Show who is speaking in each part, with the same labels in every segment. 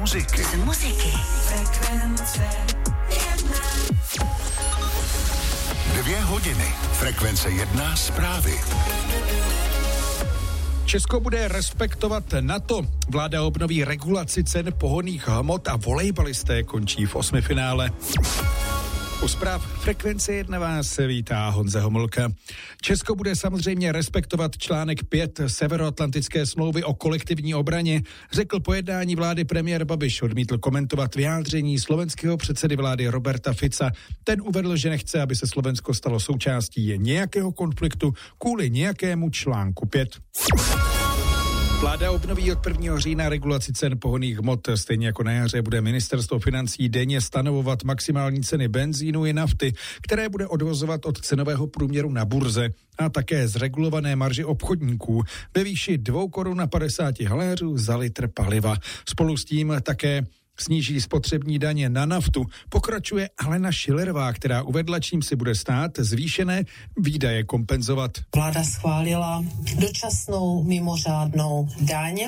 Speaker 1: muziky.
Speaker 2: Frekvence 1.
Speaker 1: 2 hodiny. Frekvence 1 zprávy.
Speaker 3: Česko bude respektovat NATO. Vláda obnoví regulaci cen pohonných hmot a volejbalisté končí v 8. finále. U zpráv Frekvence 1 vás vítá Honza Homolka. Česko bude samozřejmě respektovat článek 5 Severoatlantické smlouvy o kolektivní obraně, řekl po jednání vlády premiér Babiš. Odmítl komentovat vyjádření slovenského předsedy vlády Roberta Fica. Ten uvedl, že nechce, aby se Slovensko stalo součástí nějakého konfliktu kvůli nějakému článku 5. Vláda obnoví od 1. října regulaci cen pohonných hmot. Stejně jako na jaře bude ministerstvo financí denně stanovovat maximální ceny benzínu i nafty, které bude odvozovat od cenového průměru na burze a také z regulované marži obchodníků ve výši 2,50 Kč za litr paliva. Spolu s tím také sníží spotřební daně na naftu. Pokračuje Alena Schillerová, která uvedla, čím si bude stát zvýšené výdaje kompenzovat.
Speaker 4: Vláda schválila dočasnou mimořádnou daň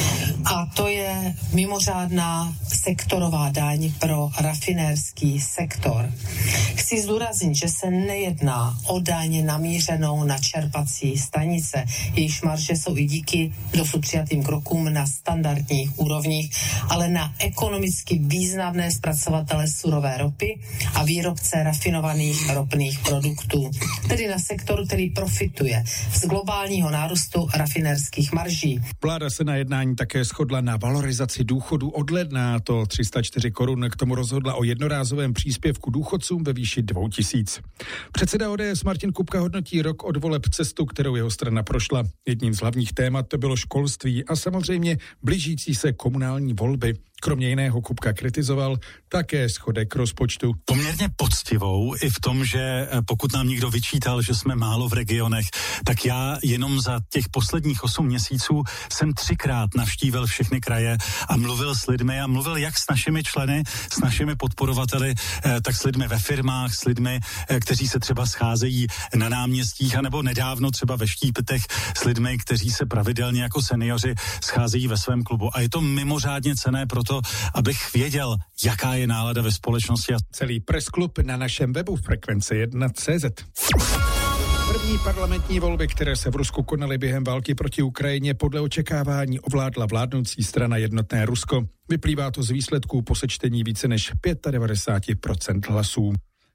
Speaker 4: a to je mimořádná sektorová daň pro rafinérský sektor. Chci zdůraznit, že se nejedná o daň namířenou na čerpací stanice. Jejíž marže jsou i díky dosud přijatým krokům na standardních úrovních, ale na ekonomicky významné zpracovatele surové ropy a výrobce rafinovaných ropných produktů, tedy na sektoru, který profituje z globálního nárůstu rafinérských marží.
Speaker 3: Vláda se na jednání také shodla na valorizaci důchodu od ledna, to 304 korun. K tomu rozhodla o jednorázovém příspěvku důchodcům ve výši 2000. Předseda ODS Martin Kupka hodnotí rok od voleb cestu, kterou jeho strana prošla. Jedním z hlavních témat to bylo školství a samozřejmě blížící se komunální volby. Kromě jiného Kupka kritizoval také schodek rozpočtu.
Speaker 5: Poměrně poctivou i v tom, že pokud nám někdo vyčítal, že jsme málo v regionech, tak já jenom za těch posledních 8 měsíců jsem 3krát navštívil všechny kraje a mluvil s lidmi a mluvil jak s našimi členy, s našimi podporovateli, tak s lidmi ve firmách, s lidmi, kteří se třeba scházejí na náměstích, anebo nedávno třeba ve Štípetech s lidmi, kteří se pravidelně jako seniori scházejí ve svém klubu. A je to mimořádně cenné proto, abych věděl, jaká je nálada ve společnosti.
Speaker 3: Celý pressklub na našem webu Frekvence1.cz. První parlamentní volby, které se v Rusku konaly během války proti Ukrajině, podle očekávání ovládla vládnoucí strana Jednotné Rusko. Vyplývá to z výsledků po sečtení více než 95% hlasů.